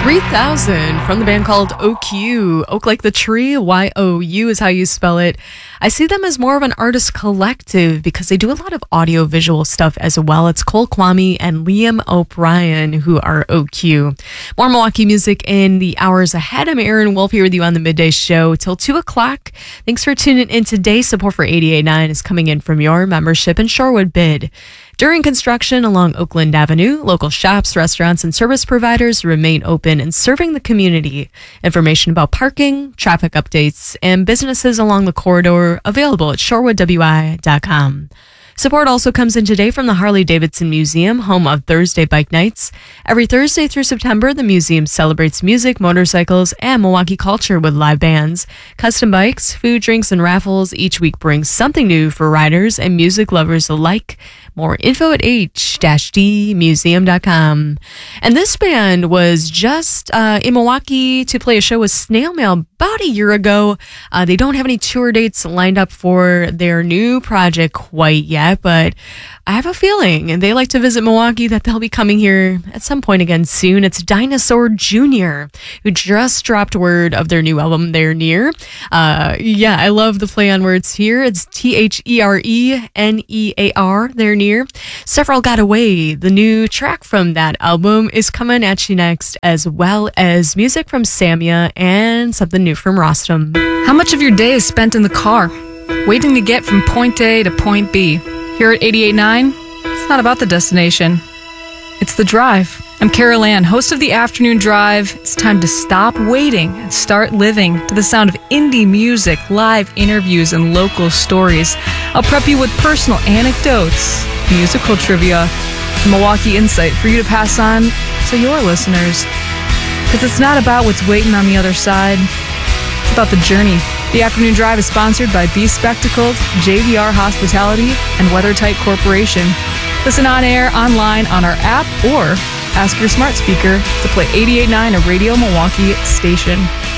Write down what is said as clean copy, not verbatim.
3000 from the band called OQ. Oak like the tree, Y-O-U is how you spell it. I see them as more of an artist collective because they do a lot of audio-visual stuff as well. It's Cole Kwame and Liam O'Brien who are OQ. More Milwaukee music in the hours ahead. I'm Erin Wolf here with you on the Midday Show till 2 o'clock. Thanks for tuning in today. Support for 88.9 is coming in from your membership in Shorewood Bid. During construction along Oakland Avenue, local shops, restaurants, and service providers remain open and serving the community. Information about parking, traffic updates, and businesses along the corridor available at shorewoodwi.com. Support also comes in today from the Harley-Davidson Museum, home of Thursday Bike Nights. Every Thursday through September, the museum celebrates music, motorcycles, and Milwaukee culture with live bands, custom bikes, food, drinks, and raffles. Each week brings something new for riders and music lovers alike. More info at h-dmuseum.com. And this band was just in Milwaukee to play a show with Snail Mail about a year ago. They don't have any tour dates lined up for their new project quite yet, but I have a feeling, and they like to visit Milwaukee, that they'll be coming here at some point again soon. It's Dinosaur Jr., who just dropped word of their new album, They're Near. I love the play on words here. It's Therenear, They're Near. Several Got Away, the new track from that album, is coming at you next, as well as music from Samia and something new from Rostam. How much of your day is spent in the car, waiting to get from point A to point B? Here at 88.9, it's not about the destination. It's the drive. I'm Carol Ann, host of the Afternoon Drive. It's time to stop waiting and start living to the sound of indie music, live interviews, and local stories. I'll prep you with personal anecdotes, musical trivia, and Milwaukee insight for you to pass on to your listeners. Because it's not about what's waiting on the other side. It's about the journey. The Afternoon Drive is sponsored by Be Spectacled, JVR Hospitality, and WeatherTight Corporation. Listen on air, online, on our app, or ask your smart speaker to play 88.9, a Radio Milwaukee station.